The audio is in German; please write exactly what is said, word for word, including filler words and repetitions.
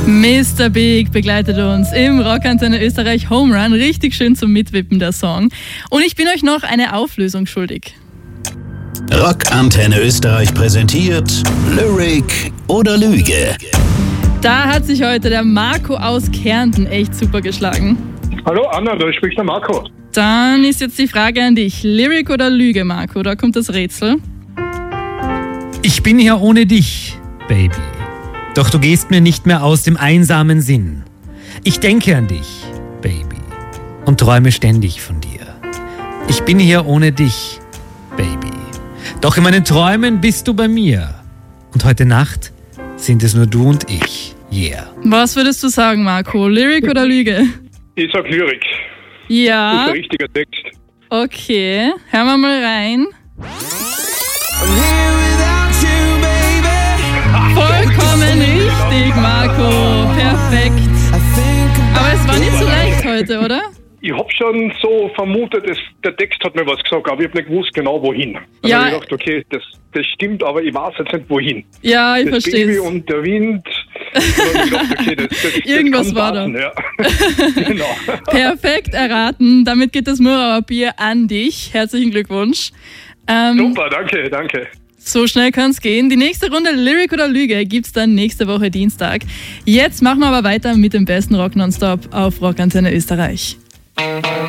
Mister Big begleitet uns im Rockantenne Österreich Home Run. Richtig schön zum Mitwippen, der Song. Und ich bin euch noch eine Auflösung schuldig. Rockantenne Österreich präsentiert Lyric oder Lüge. Da hat sich heute der Marco aus Kärnten echt super geschlagen. Hallo Anna, da spricht der Marco. Dann ist jetzt die Frage an dich. Lyric oder Lüge, Marco? Da kommt das Rätsel. Ich bin hier ohne dich, Baby. Doch du gehst mir nicht mehr aus dem einsamen Sinn. Ich denke an dich, Baby, und träume ständig von dir. Ich bin hier ohne dich, Baby. Doch in meinen Träumen bist du bei mir. Und heute Nacht sind es nur du und ich. Yeah. Was würdest du sagen, Marco? Lyric oder Lüge? Ich sag Lyrik. Ja. Das ist der richtige Text. Okay, hören wir mal rein. Vollkommen richtig, Marco. Perfekt. Aber es war nicht so leicht heute, oder? Ich hab schon so vermutet, dass der Text hat mir was gesagt, aber ich hab nicht gewusst genau wohin. Dann Ja. hab ich gedacht, okay, das, das stimmt, aber ich weiß jetzt nicht wohin. Ja, ich Das verstehe Baby es. und der Wind. Dann hab ich gedacht, okay, das, das, Irgendwas das war kann da. passen, ja. Genau. Perfekt erraten. Damit geht das Murauer Bier an dich. Herzlichen Glückwunsch. Ähm, Super, danke, danke. So schnell kann es gehen. Die nächste Runde Lyric oder Lüge gibt's dann nächste Woche Dienstag. Jetzt machen wir aber weiter mit dem besten Rock Nonstop auf Rockantenne Österreich.